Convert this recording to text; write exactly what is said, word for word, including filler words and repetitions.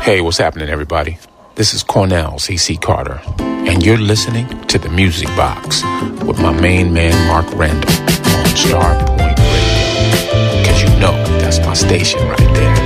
Hey, what's happening, everybody? This is Cornell C C Carter, and you're listening to The Music Box with my main man, Mark Randall, on Star Point Radio. Because you know that's my station right there.